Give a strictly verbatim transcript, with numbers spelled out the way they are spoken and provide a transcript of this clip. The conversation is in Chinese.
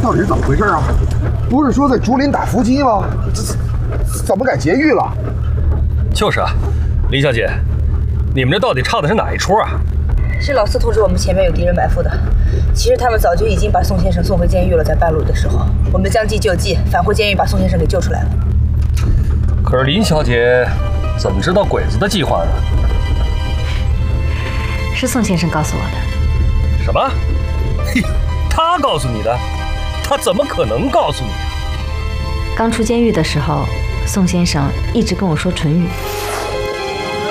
到底是怎么回事啊？不是说在竹林打伏击吗？这怎么改劫狱了？ 就是啊，林小姐，你们这到底唱的是哪一出啊？ 是老四通知我们前面有敌人埋伏的。其实他们早就已经把宋先生送回监狱了，在半路的时候，我们将计就计，返回监狱把宋先生给救出来了。 可是林小姐怎么知道鬼子的计划呢？ 是宋先生告诉我的。 什么？嘿，他告诉你的？他怎么可能告诉你啊？ 刚出监狱的时候，宋先生一直跟我说唇语。